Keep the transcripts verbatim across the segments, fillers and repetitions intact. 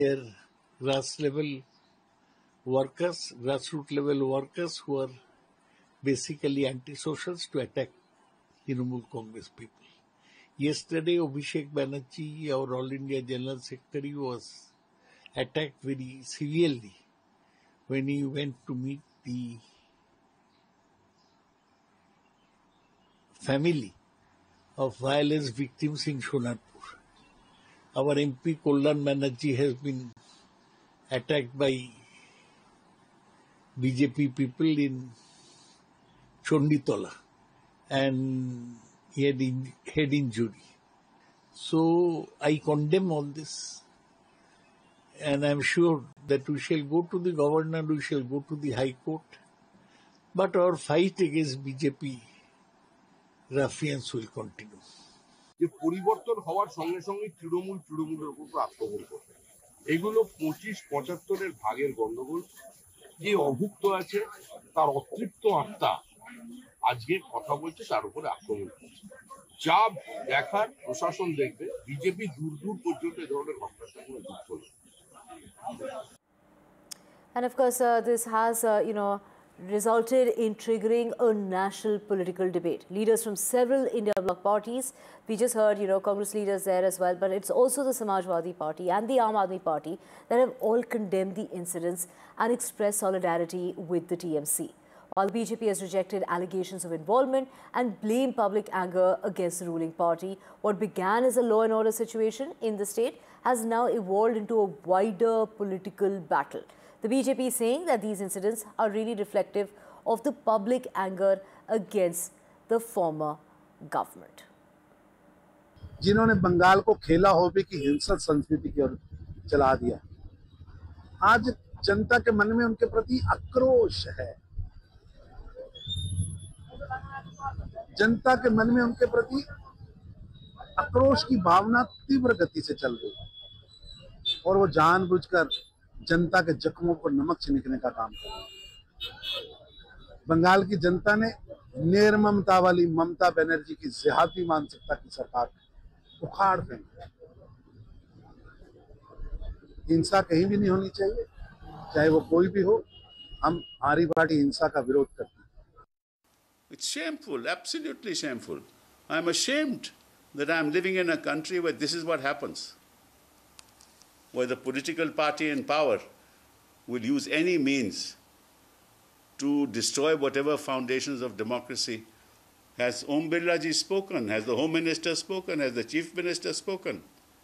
their grass level workers, grassroots level workers who are basically anti-socials to attack Trinamool Congress people. Yesterday, Abhishek Banerjee, our All India General Secretary, was attacked very severely when he went to meet the family of violence victims in Sonarpur. Our M P Kalyan Banerjee has been attacked by B J P people in Chonditola and he had in, head injury. So I condemn all this, and I am sure that we shall go to the governor, we shall go to the High Court, but our fight against B J P ruffians will continue. যে পরিবর্তন হওয়ার সঙ্গে সঙ্গে তৃণমূল তৃণমূলের উপর আক্রমণ করবে, এগুলো পঁচিশ পঁচাত্তরের ভাগের গন্ডগোল। যে অভুক্ত আছে তার অতৃপ্ত আত্মা আজকে কথা বলছে, তার উপরে আক্রমণ করছে। যা দেখার প্রশাসন দেখবে, বিজেপি দূর দূর পর্যন্ত এ ধরনের ঘটনার সঙ্গে যুক্ত হবে। And of course, uh, this has, uh, you know, resulted in triggering a national political debate. Leaders from several India Bloc parties, we just heard, you know, Congress leaders there as well, but it's also the Samajwadi Party and the Aam Aadmi Party that have all condemned the incidents and expressed solidarity with the T M C. While the B J P has rejected allegations of involvement and blamed public anger against the ruling party, what began as a law and order situation in the state has now evolved into a wider political battle. The B J P is saying that these incidents are really reflective of the public anger against the former government. जिन्होंने बंगाल को खेला होबे की हिंसक संस्कृति की ओर चला दिया, आज जनता के मन में उनके प्रति आक्रोश है। जनता के मन में उनके प्रति आक्रोश की भावना तीव्र गति से चल रही है और वो जानबूझकर जनता के जख्मों पर नमक छिड़कने का काम कर रही है। बंगाल की जनता ने निर्ममता वाली ममता बनर्जी की जिहादी मानसिकता की सरकार उखाड़ फेंकी। हिंसा कहीं भी नहीं होनी चाहिए, चाहे वो कोई भी हो। हम हमारी पार्टी हिंसा का विरोध करती है। It's shameful, absolutely shameful. I'm ashamed that I'm living in a country where this is what happens, where the political party in power will use any means to destroy whatever foundations of democracy. Has Om Birla ji spoken? Has the Home Minister spoken? Has the Chief Minister spoken?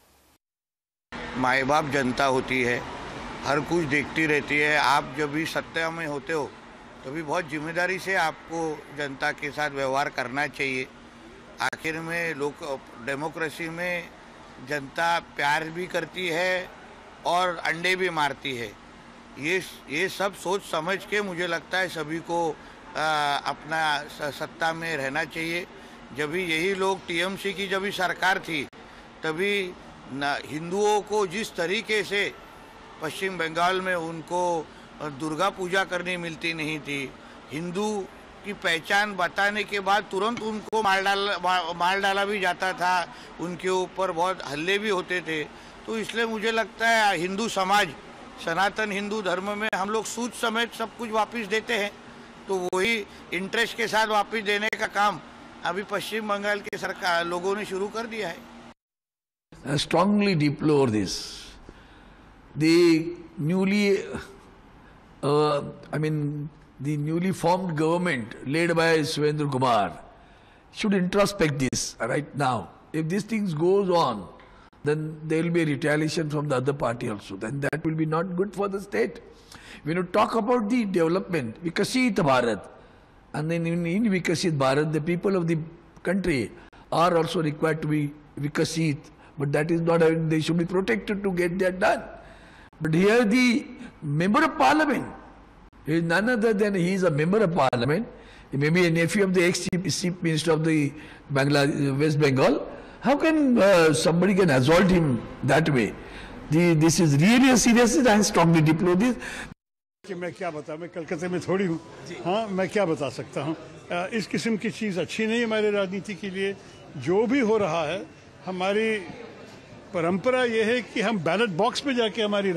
माए बाप जनता होती है, हर कुछ देखती रहती है। आप जब भी सत्ता में होते हो तभी बहुत जिम्मेदारी से आपको जनता के साथ व्यवहार करना चाहिए। आखिर में लोग डेमोक्रेसी में जनता प्यार भी करती है और अंडे भी मारती है। ये ये सब सोच समझ के मुझे लगता है सभी को आ, अपना सत्ता में रहना चाहिए। जब भी यही लोग टीएमसी की जब भी सरकार थी तभी हिंदुओं को जिस तरीके से पश्चिम बंगाल में उनको दुर्गा पूजा करनी मिलती नहीं थी, हिंदू की पहचान बताने के बाद तुरंत उनको मार डाला मार डाला भी जाता था, उनके ऊपर बहुत हल्ले भी होते थे। तो इसलिए मुझे लगता है हिंदू समाज, सनातन हिंदू धर्म में हम लोग सूद समेत सब कुछ वापस देते हैं, तो वही इंटरेस्ट के साथ वापस देने का काम अभी पश्चिम बंगाल के सरकार लोगों ने शुरू कर दिया है। I strongly deplore this. The newly, uh, I mean, the newly formed government led by Surendra Kumar should introspect this right now. If these things goes on, then there will be a retaliation from the other party also. Then that will be not good for the state. When you talk about the development, Vikasit Bharat, and then in, in Vikasit Bharat, the people of the country are also required to be Vikasit, but that is not, they should be protected to get that done. But here the member of parliament is none other than he is a member of parliament. He may be a nephew of the ex-chief minister of the Bangladesh, West Bengal. How can uh, somebody can assault him that way? The, this is really a serious, I strongly deplore this. कि मैं क्या बताऊं, मैं कलकत्ते में थोड़ी हूँ। हाँ, मैं क्या बता सकता हूँ। इस किस्म की चीज़ अच्छी नहीं है हमारे राजनीति के लिए। जो भी हो रहा है, हमारी परंपरा ये है कि हम बैलेट बॉक्स में जाके हमारी